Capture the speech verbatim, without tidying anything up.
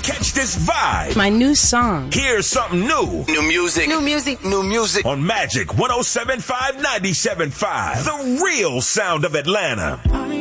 Catch this vibe. My new song. Here's something new. New music. New music. New music. On Magic one oh seven point five, ninety-seven point five. The real sound of Atlanta.